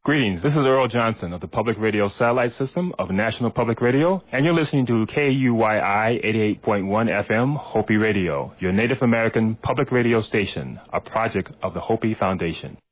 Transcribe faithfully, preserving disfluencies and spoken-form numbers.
Greetings, this is Earl Johnson of the Public Radio Satellite System of National Public Radio, and you're listening to K U Y I eighty-eight point one F M Hopi Radio, your Native American public radio station, a project of the Hopi Foundation.